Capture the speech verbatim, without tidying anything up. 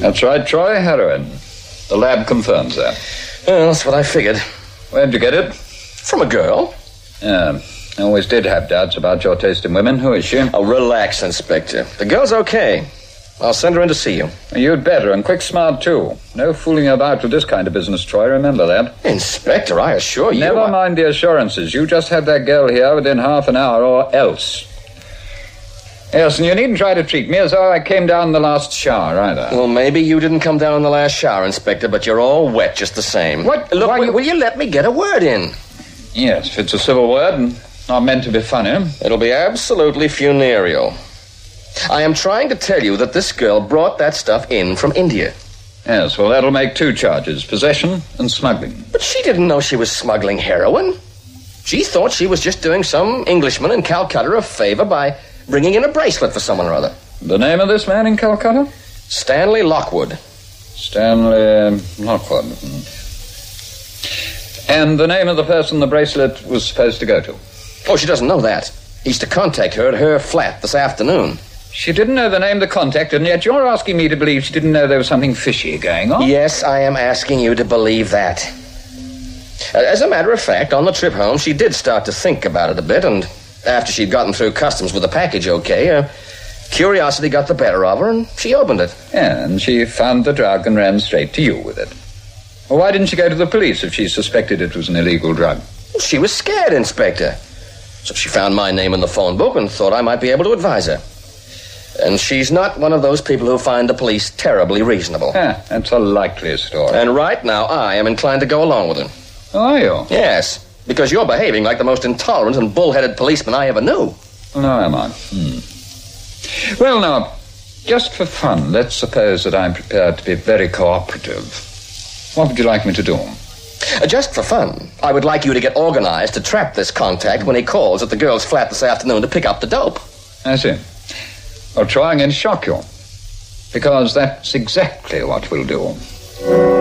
That's right, Troy, heroin. The lab confirms that. Well, that's what I figured. Where'd you get it? From a girl. Yeah, I always did have doubts about your taste in women. Who is she? Oh, relax, Inspector. The girl's okay. I'll send her in to see you. You'd better, and quick smart, too. No fooling about with this kind of business, Troy. Remember that. Inspector, I assure you... Never I... mind the assurances. You just have that girl here within half an hour, or else. Yes, and you needn't try to treat me as though I came down the last shower, either. Well, maybe you didn't come down in the last shower, Inspector, but you're all wet just the same. What? Look, Why will, you... will you let me get a word in? Yes, if it's a civil word and not meant to be funny. It'll be absolutely funereal. I am trying to tell you that this girl brought that stuff in from India. Yes, well, that'll make two charges, possession and smuggling. But she didn't know she was smuggling heroin. She thought she was just doing some Englishman in Calcutta a favor by bringing in a bracelet for someone or other. The name of this man in Calcutta? Stanley Lockwood. Stanley Lockwood. And the name of the person the bracelet was supposed to go to? Oh, she doesn't know that. He's to contact her at her flat this afternoon. She didn't know the name of the contact, and yet you're asking me to believe she didn't know there was something fishy going on? Yes, I am asking you to believe that. As a matter of fact, on the trip home, she did start to think about it a bit, and after she'd gotten through customs with the package okay, uh, curiosity got the better of her, and she opened it. Yeah, and she found the drug and ran straight to you with it. Well, why didn't she go to the police if she suspected it was an illegal drug? She was scared, Inspector. So she found my name in the phone book and thought I might be able to advise her. And she's not one of those people who find the police terribly reasonable. Yeah, that's a likely story. And right now, I am inclined to go along with her. Oh, are you? Yes, because you're behaving like the most intolerant and bull-headed policeman I ever knew. Well, now am I? Hmm. Well, now, just for fun, let's suppose that I'm prepared to be very cooperative. What would you like me to do? Uh, just for fun, I would like you to get organized to trap this contact when he calls at the girl's flat this afternoon to pick up the dope. I see. I'll try and shock you, because that's exactly what we'll do.